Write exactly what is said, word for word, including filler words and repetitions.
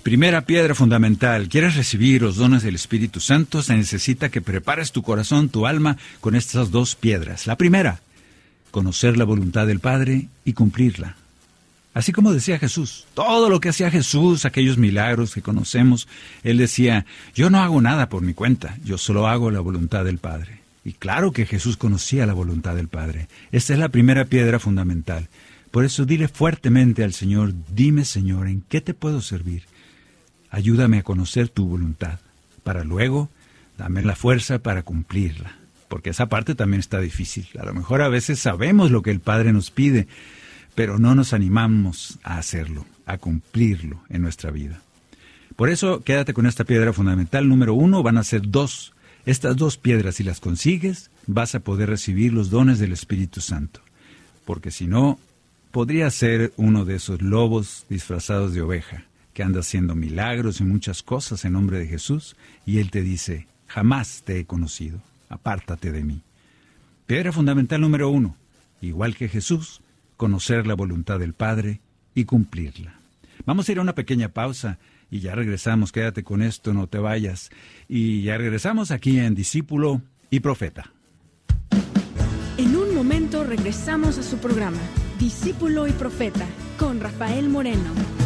Primera piedra fundamental. ¿Quieres recibir los dones del Espíritu Santo? Se necesita que prepares tu corazón, tu alma, con estas dos piedras. La primera, conocer la voluntad del Padre y cumplirla. Así como decía Jesús, todo lo que hacía Jesús, aquellos milagros que conocemos, Él decía, yo no hago nada por mi cuenta, yo solo hago la voluntad del Padre. Y claro que Jesús conocía la voluntad del Padre. Esta es la primera piedra fundamental. Por eso dile fuertemente al Señor, dime Señor, ¿en qué te puedo servir? Ayúdame a conocer tu voluntad, para luego dame la fuerza para cumplirla, porque esa parte también está difícil. A lo mejor a veces sabemos lo que el Padre nos pide, pero no nos animamos a hacerlo, a cumplirlo en nuestra vida. Por eso, quédate con esta piedra fundamental. Número uno, van a ser dos. Estas dos piedras, si las consigues, vas a poder recibir los dones del Espíritu Santo, porque si no, podría ser uno de esos lobos disfrazados de oveja, que anda haciendo milagros y muchas cosas en nombre de Jesús, y Él te dice, jamás te he conocido, apártate de mí. Piedra fundamental número uno, igual que Jesús, conocer la voluntad del Padre y cumplirla. Vamos a ir a una pequeña pausa y ya regresamos, quédate con esto, no te vayas, y ya regresamos aquí en Discípulo y Profeta. En un momento regresamos a su programa, Discípulo y Profeta, con Rafael Moreno.